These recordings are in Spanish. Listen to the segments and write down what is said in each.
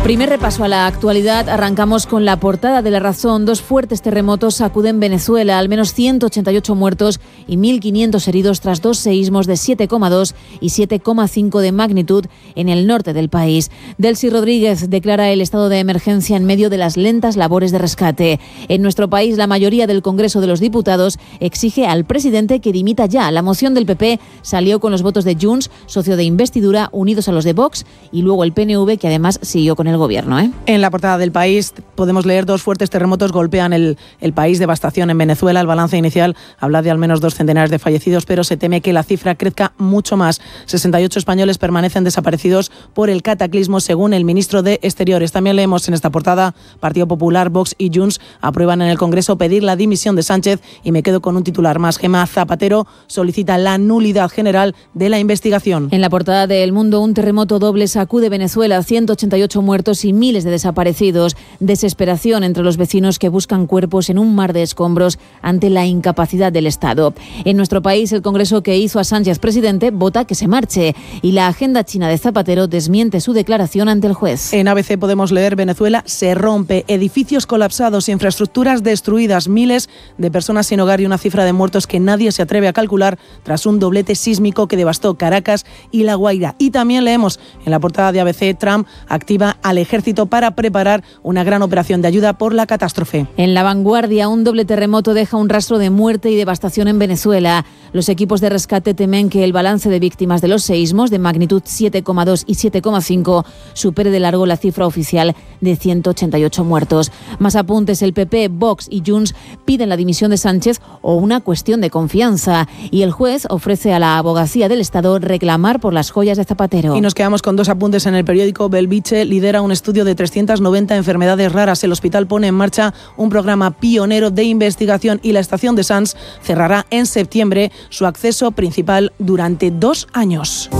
Primer repaso a la actualidad. Arrancamos con la portada de La Razón. 2 fuertes terremotos sacuden Venezuela, al menos 188 muertos y 1.500 heridos tras 2 seísmos de 7,2 y 7,5 de magnitud en el norte del país. Delcy Rodríguez declara el estado de emergencia en medio de las lentas labores de rescate. En nuestro país, la mayoría del Congreso de los Diputados exige al presidente que dimita ya. La moción del PP salió con los votos de Junts, socio de investidura, unidos a los de Vox, y luego el PNV, que además siguió con el gobierno. En la portada del País podemos leer: 2 fuertes terremotos golpean el país, devastación en Venezuela. El balance inicial habla de al menos 2 centenares de fallecidos, pero se teme que la cifra crezca mucho más. 68 españoles permanecen desaparecidos por el cataclismo, según el ministro de Exteriores. También leemos en esta portada: Partido Popular, Vox y Junts aprueban en el Congreso pedir la dimisión de Sánchez. Y me quedo con un titular más: Gemma Zapatero solicita la nulidad general de la investigación. En la portada de El Mundo, un terremoto doble sacude Venezuela, 188 muertos y miles de desaparecidos. Desesperación entre los vecinos que buscan cuerpos en un mar de escombros ante la incapacidad del Estado. En nuestro país, el Congreso que hizo a Sánchez presidente vota que se marche, y la agenda china de Zapatero desmiente su declaración ante el juez. En ABC podemos leer: Venezuela se rompe, edificios colapsados, infraestructuras destruidas, miles de personas sin hogar y una cifra de muertos que nadie se atreve a calcular tras un doblete sísmico que devastó Caracas y La Guaira. Y también leemos en la portada de ABC: Trump activa al ejército para preparar una gran operación de ayuda por la catástrofe. En La Vanguardia, un doble terremoto deja un rastro de muerte y devastación en Venezuela. Los equipos de rescate temen que el balance de víctimas de los seísmos de magnitud 7,2 y 7,5 supere de largo la cifra oficial de 188 muertos. Más apuntes: el PP, Vox y Junts piden la dimisión de Sánchez o una cuestión de confianza, y el juez ofrece a la abogacía del Estado reclamar por las joyas de Zapatero. Y nos quedamos con 2 apuntes en el periódico. Belviche lidera un estudio de 390 enfermedades raras. El hospital pone en marcha un programa pionero de investigación y la estación de Sants cerrará en septiembre su acceso principal durante 2 años.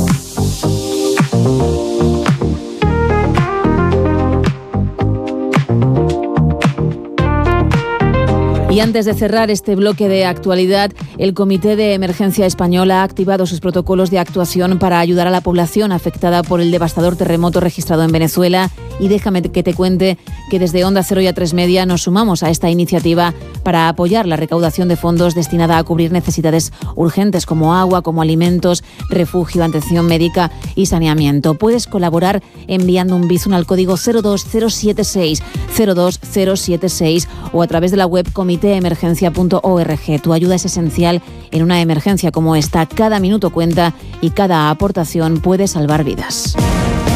Y antes de cerrar este bloque de actualidad, el Comité de Emergencia Español ha activado sus protocolos de actuación para ayudar a la población afectada por el devastador terremoto registrado en Venezuela. Y déjame que te cuente que desde Onda Cero y A3 Media nos sumamos a esta iniciativa para apoyar la recaudación de fondos destinada a cubrir necesidades urgentes como agua, como alimentos, refugio, atención médica y saneamiento. Puedes colaborar enviando un Bizum al código 02076 o a través de la web comitéemergencia.org. Tu ayuda es esencial en una emergencia como esta. Cada minuto cuenta y cada aportación puede salvar vidas.